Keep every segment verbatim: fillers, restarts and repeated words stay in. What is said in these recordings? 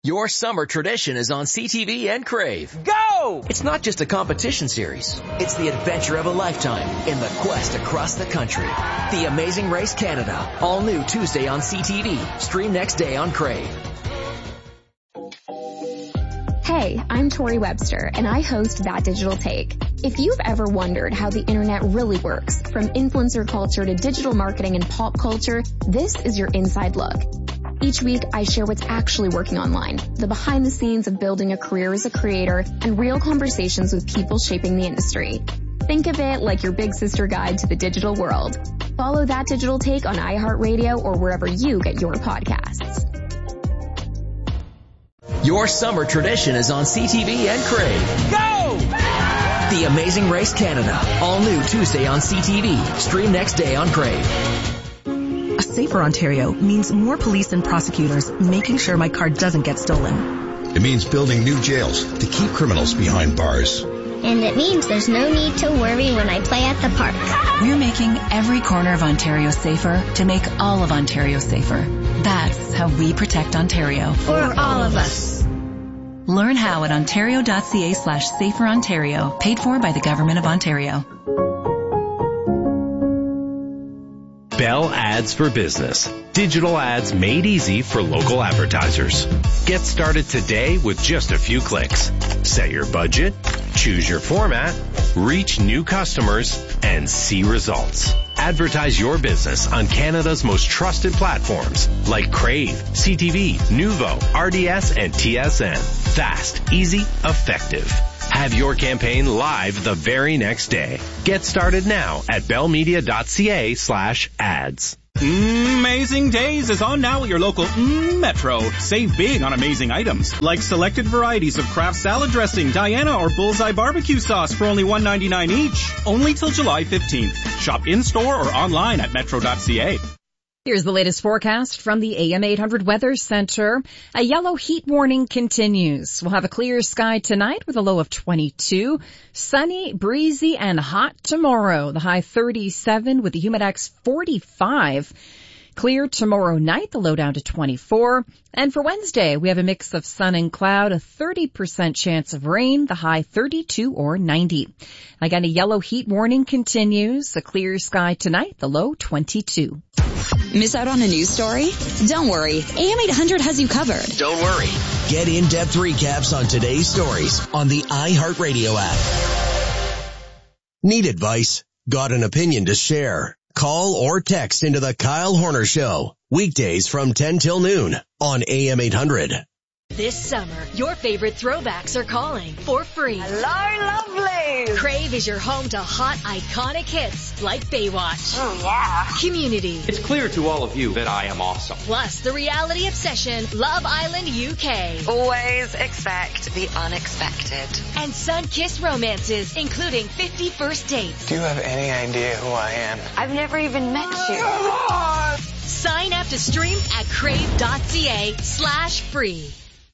Your summer tradition is on C T V and Crave. Go! It's not just a competition series. It's the adventure of a lifetime in the quest across the country. The Amazing Race Canada. All new Tuesday on C T V. Stream next day on Crave. Hey, I'm Tori Webster, and I host That Digital Take. If you've ever wondered how the internet really works, from influencer culture to digital marketing and pop culture, this is your inside look. Each week, I share what's actually working online, the behind the scenes of building a career as a creator, and real conversations with people shaping the industry. Think of it like your big sister guide to the digital world. Follow That Digital Take on iHeartRadio or wherever you get your podcasts. Your summer tradition is on C T V and Crave. Go! The Amazing Race Canada. All new Tuesday on C T V. Stream next day on Crave. A safer Ontario means more police and prosecutors making sure my car doesn't get stolen. It means building new jails to keep criminals behind bars. And it means there's no need to worry when I play at the park. We're making every corner of Ontario safer to make all of Ontario safer. That's how we protect Ontario. For all of us. Learn how at ontario.ca slash safer Ontario. Paid for by the Government of Ontario. Bell Ads for Business. Digital ads made easy for local advertisers. Get started today with just a few clicks. Set your budget, choose your format, reach new customers, and see results. Advertise your business on Canada's most trusted platforms like Crave, C T V, Nuvo, R D S, and T S N. Fast, easy, effective. Have your campaign live the very next day. Get started now at bellmedia.ca slash ads. Amazing Days is on now at your local mm, Metro. Save big on amazing items, like selected varieties of Kraft salad dressing, Diana or Bullseye barbecue sauce for only one dollar ninety-nine each. Only till July fifteenth. Shop in-store or online at metro dot c a. Here's the latest forecast from the A M eight hundred Weather Center. A yellow heat warning continues. We'll have a clear sky tonight with a low of twenty-two. Sunny, breezy, and hot tomorrow. The high thirty-seven with the humidex forty-five. Clear tomorrow night, the low down to twenty-four. And for Wednesday, we have a mix of sun and cloud, a thirty percent chance of rain, the high thirty-two or ninety. Again, a yellow heat warning continues. A clear sky tonight, the low twenty-two. Miss out on a news story? Don't worry. A M eight hundred has you covered. Don't worry. Get in-depth recaps on today's stories on the iHeartRadio app. Need advice? Got an opinion to share? Call or text into the Kyle Horner Show. Weekdays from ten till noon on A M eight hundred. This summer, your favorite throwbacks are calling for free. Hello, lovely! Crave is your home to hot, iconic hits like Baywatch. Oh, yeah. Community. It's clear to all of you that I am awesome. Plus, the reality obsession, Love Island U K. Always expect the unexpected. And sun-kissed romances, including fifty First Dates. Do you have any idea who I am? I've never even met you. Sign up to stream at crave.ca slash free.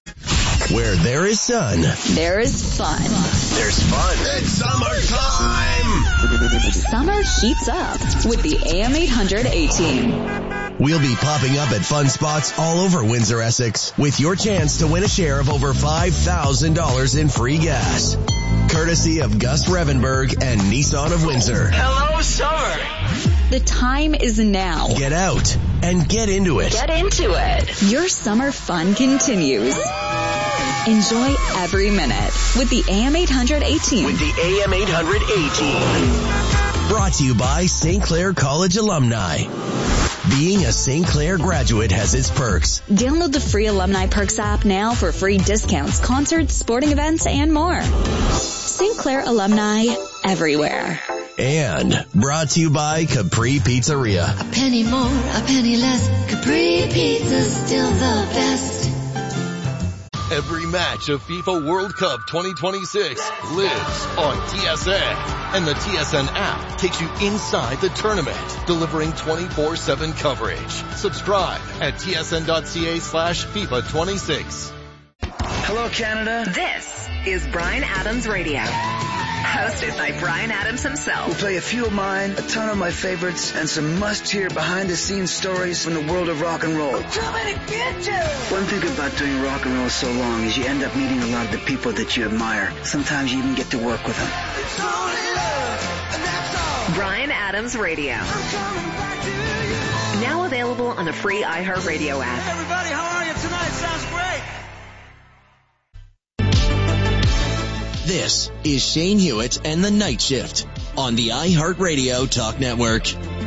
Where there is sun, there is fun. There's fun. It's summertime! Summer heats up with the A M eight hundred A-Team. We'll be popping up at fun spots all over Windsor, Essex, with your chance to win a share of over five thousand dollars in free gas. Courtesy of Gus Revenberg and Nissan of Windsor. Hello, summer! The time is now. Get out and get into it. Get into it. Your summer fun continues. Enjoy every minute with the A M eight hundred A-Team. With the A M eight hundred A-Team. Brought to you by Saint Clair College alumni. Being a Saint Clair graduate has its perks. Download the free Alumni Perks app now for free discounts, concerts, sporting events, and more. Saint Clair alumni everywhere. And brought to you by Capri Pizzeria. A penny more, a penny less. Capri Pizza's still the best. Every match of FIFA World Cup twenty twenty-six lives on T S N. And the T S N app takes you inside the tournament, delivering twenty-four seven coverage. Subscribe at tsn.ca slash FIFA 26. Hello, Canada. This is Bryan Adams Radio. hosted by Bryan Adams himself. We'll play a few of mine, a ton of my favorites, and some must-hear behind-the-scenes stories from the world of rock and roll. I'm coming to get you! One thing about doing rock and roll so long is you end up meeting a lot of the people that you admire. Sometimes you even get to work with them. It's only love, and that's all. Bryan Adams Radio. Now available on the free iHeartRadio app. Hey everybody, how are you tonight? Sounds great. This is Shane Hewitt and the Night Shift on the iHeartRadio Talk Network.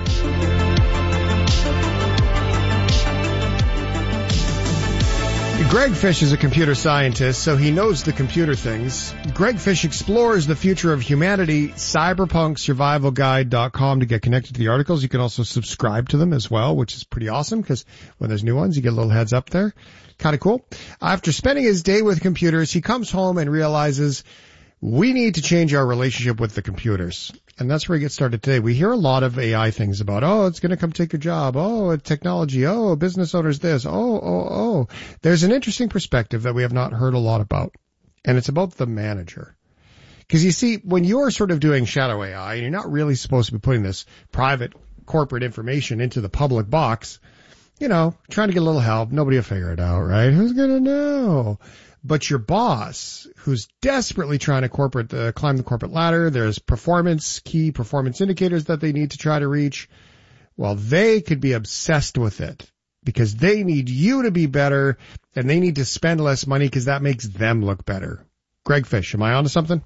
Greg Fish is a computer scientist, so he knows the computer things. Greg Fish explores the future of humanity, cyberpunk survival guide dot com to get connected to the articles. You can also subscribe to them as well, which is pretty awesome because when there's new ones, you get a little heads up there. Kind of cool. After spending his day with computers, he comes home and realizes we need to change our relationship with the computers. And that's where we get started today. We hear a lot of A I things about, oh, it's going to come take your job. Oh, technology. Oh, business owners this. Oh, oh, oh. There's an interesting perspective that we have not heard a lot about. And it's about the manager. Because you see, when you're sort of doing shadow A I and you're not really supposed to be putting this private corporate information into the public box, you know, trying to get a little help, nobody will figure it out, right? Who's going to know? But your boss, who's desperately trying to corporate uh, climb the corporate ladder, there's performance, key performance indicators that they need to try to reach. Well, they could be obsessed with it because they need you to be better and they need to spend less money because that makes them look better. Greg Fish, am I onto something?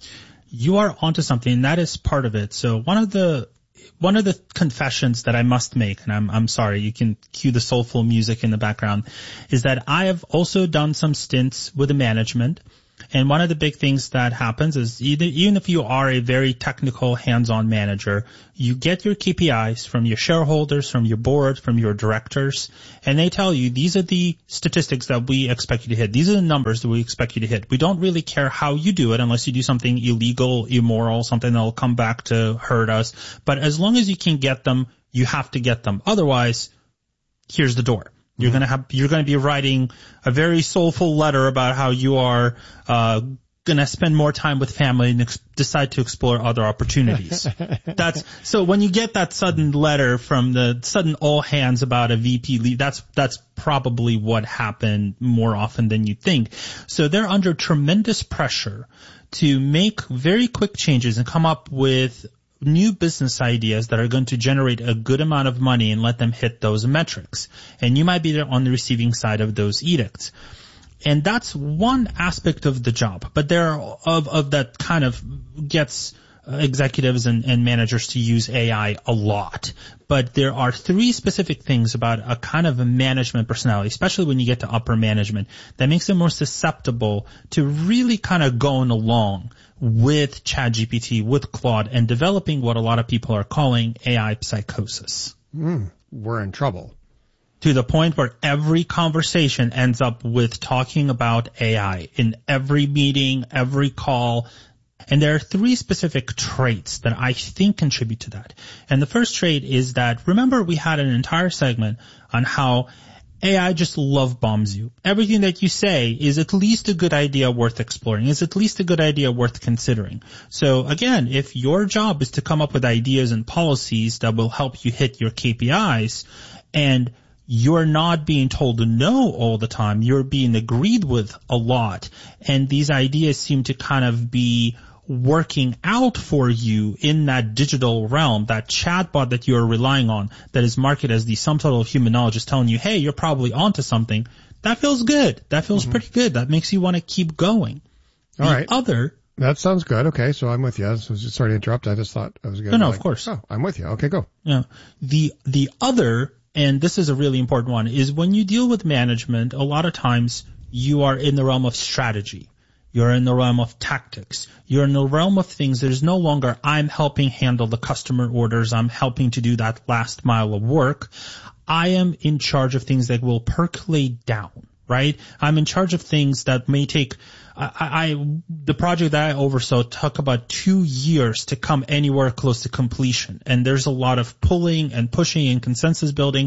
You are onto something. That is part of it. So one of the One of the confessions that I must make, and I'm, I'm sorry, you can cue the soulful music in the background, is that I have also done some stints with the management. And one of the big things that happens is either, even if you are a very technical hands-on manager, you get your K P Is from your shareholders, from your board, from your directors, and they tell you these are the statistics that we expect you to hit. These are the numbers that we expect you to hit. We don't really care how you do it unless you do something illegal, immoral, something that will come back to hurt us. But as long as you can get them, you have to get them. Otherwise, here's the door. You're going to have, you're going to be writing a very soulful letter about how you are, uh, going to spend more time with family and ex- decide to explore other opportunities. That's, so when you get that sudden letter from the sudden all hands about a V P leave, that's, that's probably what happened more often than you think. So they're under tremendous pressure to make very quick changes and come up with new business ideas that are going to generate a good amount of money and let them hit those metrics. And you might be there on the receiving side of those edicts. And that's one aspect of the job. But there are of, of that kind of gets executives and, and managers to use A I a lot. But there are three specific things about a kind of a management personality, especially when you get to upper management, that makes them more susceptible to really kind of going along with ChatGPT, with Claude, and developing what a lot of people are calling A I psychosis. Mm, we're in trouble. To the point where every conversation ends up with talking about A I in every meeting, every call. And there are three specific traits that I think contribute to that. And the first trait is that, remember, we had an entire segment on how A I just love bombs you. Everything that you say is at least a good idea worth exploring, is at least a good idea worth considering. So again, if your job is to come up with ideas and policies that will help you hit your K P Is, and you're not being told no all the time, you're being agreed with a lot, and these ideas seem to kind of be working out for you in that digital realm, that chatbot that you're relying on that is marketed as the sum total of human knowledge is telling you, hey, you're probably onto something. That feels good. That feels mm-hmm. pretty good. That makes you want to keep going. All the right. Other. That sounds good. Okay. So I'm with you. So sorry to interrupt. I just thought I was going to. No, no, like, of course. Oh, I'm with you. Okay, go. Yeah. The, the other, and this is a really important one, is when you deal with management, a lot of times you are in the realm of strategy. You're in the realm of tactics. You're in the realm of things. There's no longer, I'm helping handle the customer orders. I'm helping to do that last mile of work. I am in charge of things that will percolate down, right? I'm in charge of things that may take, I, I the project that I oversaw took about two years to come anywhere close to completion. And there's a lot of pulling and pushing and consensus building.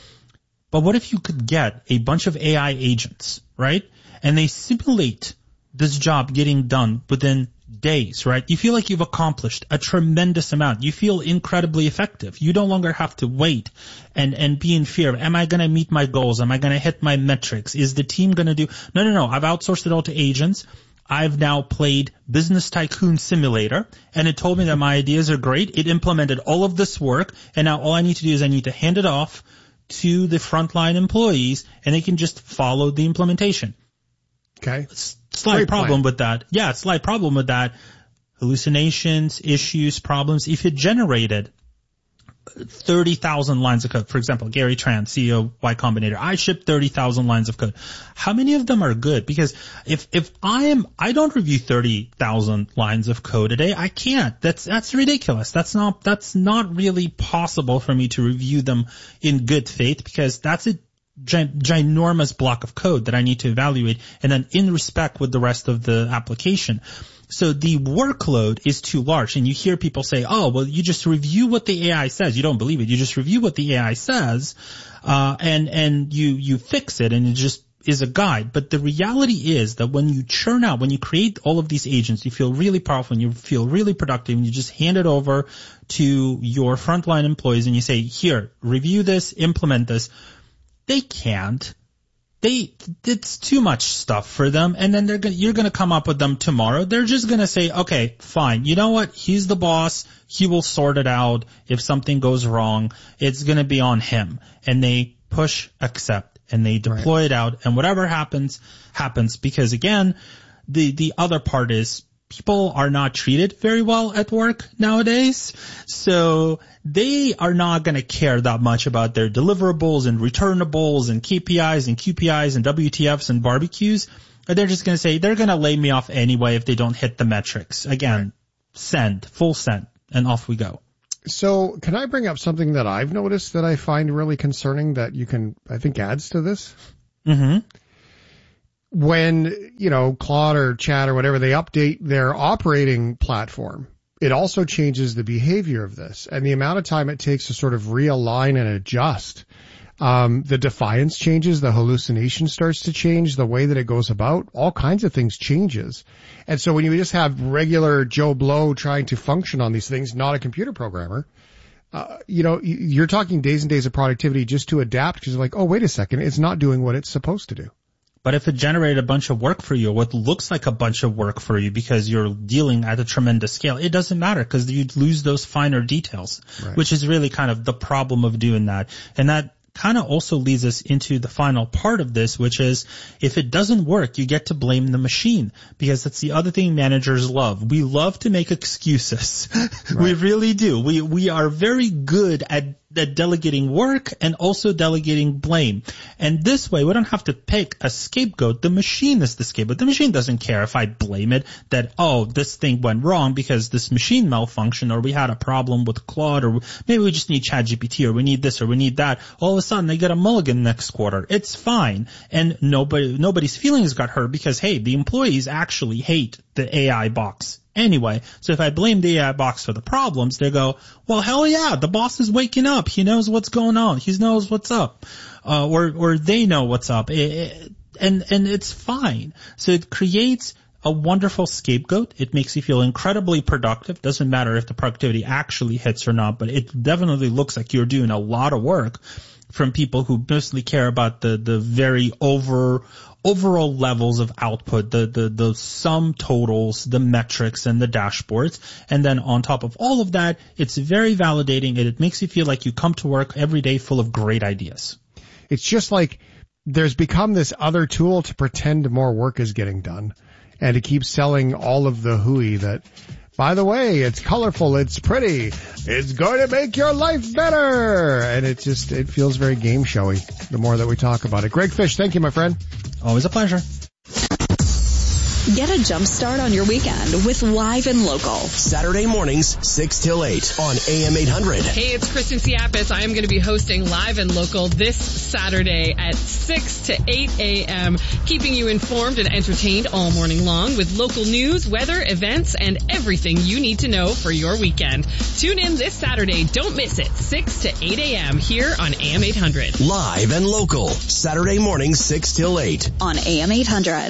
But what if you could get a bunch of A I agents, right? And they simulate this job getting done within days, right? You feel like you've accomplished a tremendous amount. You feel incredibly effective. You no longer have to wait and, and be in fear of, am I going to meet my goals? Am I going to hit my metrics? Is the team going to do? No, no, no. I've outsourced it all to agents. I've now played Business Tycoon Simulator, and it told me that my ideas are great. It implemented all of this work, and now all I need to do is I need to hand it off to the frontline employees, and they can just follow the implementation. Okay. Slight Great problem plan. with that. Yeah, slight problem with that. Hallucinations, issues, problems. If it generated thirty thousand lines of code, for example, Gary Tran, C E O Y Combinator, I ship thirty thousand lines of code. How many of them are good? Because if, if I am, I don't review thirty thousand lines of code a day. I can't. That's, that's ridiculous. That's not, that's not really possible for me to review them in good faith, because that's a ginormous block of code that I need to evaluate, and then in respect with the rest of the application. So the workload is too large, and you hear people say, oh, well, you just review what the A I says. You don't believe it. You just review what the A I says, uh, and, and you, you fix it, and it just is a guide. But the reality is that when you churn out, when you create all of these agents, you feel really powerful and you feel really productive, and you just hand it over to your frontline employees and you say, here, review this, implement this. They can't. They, it's too much stuff for them, and then they're gonna, you're gonna come up with them tomorrow. They're just gonna say, okay, fine. You know what? He's the boss. He will sort it out. If something goes wrong, it's gonna be on him. And they push accept, and they deploy right. it out, and whatever happens, happens. Because again, the, the other part is, people are not treated very well at work nowadays, so they are not going to care that much about their deliverables and returnables and K P Is and Q P Is and W T Fs and barbecues. They're just going to say they're going to lay me off anyway if they don't hit the metrics. Again, right. send, full send, and off we go. So can I bring up something that I've noticed that I find really concerning that you can, I think, adds to this? Mm-hmm. When, you know, Claude or Chat or whatever, they update their operating platform, it also changes the behavior of this and the amount of time it takes to sort of realign and adjust. Um, the defiance changes, the hallucination starts to change, the way that it goes about, all kinds of things changes. And so when you just have regular Joe Blow trying to function on these things, not a computer programmer, uh, you know, you're talking days and days of productivity just to adapt, because you're like, oh, wait a second, it's not doing what it's supposed to do. But if it generated a bunch of work for you, or what looks like a bunch of work for you because you're dealing at a tremendous scale, it doesn't matter, because you'd lose those finer details, right. which is really kind of the problem of doing that. And that kind of also leads us into the final part of this, which is if it doesn't work, you get to blame the machine, because that's the other thing managers love. We love to make excuses. Right. We really do. We, we are very good at at delegating work and also delegating blame. And this way, we don't have to pick a scapegoat. The machine is the scapegoat. The machine doesn't care if I blame it that, oh, this thing went wrong because this machine malfunctioned, or we had a problem with Claude, or maybe we just need ChatGPT, or we need this, or we need that. All of a sudden, they get a mulligan next quarter. It's fine. And nobody, nobody's feelings got hurt because, hey, the employees actually hate the A I box anyway. So if I blame the A I box for the problems, they go, well, hell yeah, the boss is waking up. He knows what's going on. He knows what's up. Uh, or, or they know what's up. It, it, and, and it's fine. So it creates a wonderful scapegoat. It makes you feel incredibly productive. Doesn't matter if the productivity actually hits or not, but it definitely looks like you're doing a lot of work from people who mostly care about the, the very over, overall levels of output, the, the, the sum totals, the metrics, and the dashboards. And then on top of all of that, it's very validating, and it makes you feel like you come to work every day full of great ideas. It's just like there's become this other tool to pretend more work is getting done, and to keep selling all of the hooey that, by the way, it's colorful, it's pretty, it's going to make your life better. And it just, it feels very game showy the more that we talk about it. Greg Fish, thank you, my friend. Always a pleasure. Get a jump start on your weekend with Live and Local. Saturday mornings, six till eight on A M eight hundred. Hey, it's Kristen Siapis. I am going to be hosting Live and Local this Saturday at six to eight a.m., keeping you informed and entertained all morning long with local news, weather, events, and everything you need to know for your weekend. Tune in this Saturday. Don't miss it. six to eight a.m. here on A M eight hundred. Live and Local. Saturday mornings, six till eight on A M eight hundred.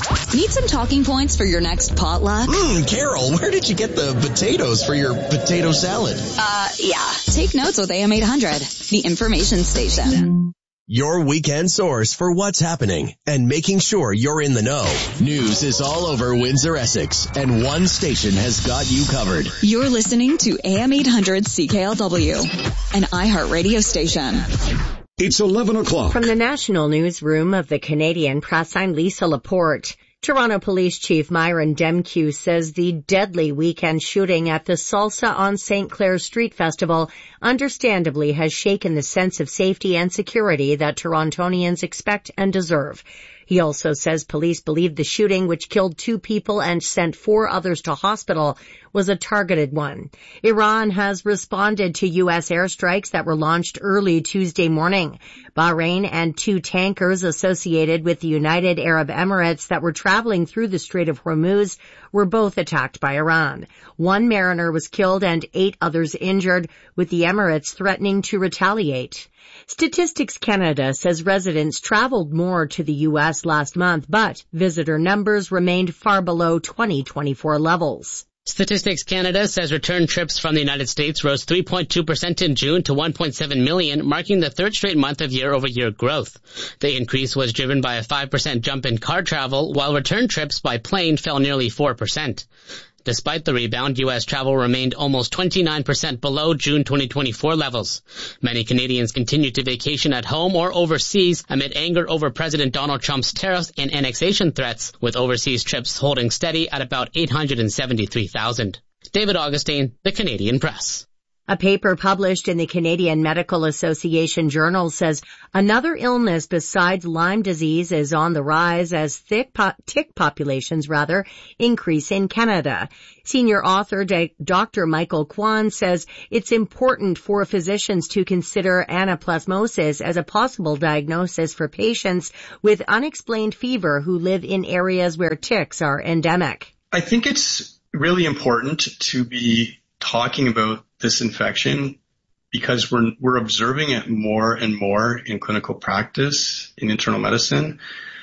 Need some talking points for your next potluck? Mmm, Carol, where did you get the potatoes for your potato salad? Uh, yeah. Take notes with A M eight hundred, the information station. Your weekend source for what's happening and making sure you're in the know. News is all over Windsor, Essex, and one station has got you covered. You're listening to A M eight hundred C K L W, an iHeart radio station. It's eleven o'clock. From the National Newsroom of the Canadian Press, I'm Lisa Laporte. Toronto Police Chief Myron Demkew says the deadly weekend shooting at the Salsa on Saint Clair Street Festival understandably has shaken the sense of safety and security that Torontonians expect and deserve. He also says police believe the shooting, which killed two people and sent four others to hospital, was a targeted one. Iran has responded to U S airstrikes that were launched early Tuesday morning. Bahrain and two tankers associated with the United Arab Emirates that were traveling through the Strait of Hormuz were both attacked by Iran. One mariner was killed and eight others injured, with the Emirates threatening to retaliate. Statistics Canada says residents traveled more to the U S last month, but visitor numbers remained far below twenty twenty-four levels. Statistics Canada says return trips from the United States rose three point two percent in June to one point seven million, marking the third straight month of year-over-year growth. The increase was driven by a five percent jump in car travel, while return trips by plane fell nearly four percent. Despite the rebound, U S travel remained almost twenty-nine percent below June twenty twenty-four levels. Many Canadians continue to vacation at home or overseas amid anger over President Donald Trump's tariffs and annexation threats, with overseas trips holding steady at about eight hundred seventy-three thousand. David Augustine, The Canadian Press. A paper published in the Canadian Medical Association Journal says another illness besides Lyme disease is on the rise as thick po- tick populations rather increase in Canada. Senior author Doctor Michael Kwan says it's important for physicians to consider anaplasmosis as a possible diagnosis for patients with unexplained fever who live in areas where ticks are endemic. I think it's really important to be talking about this infection because we're we're observing it more and more in clinical practice in internal medicine,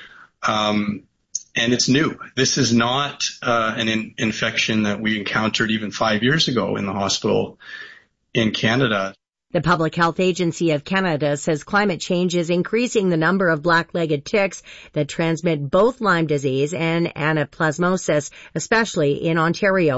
um, and it's new. This is not uh, an in- infection that we encountered even five years ago in the hospital in Canada. The Public Health Agency of Canada says climate change is increasing the number of black-legged ticks that transmit both Lyme disease and anaplasmosis, especially in Ontario.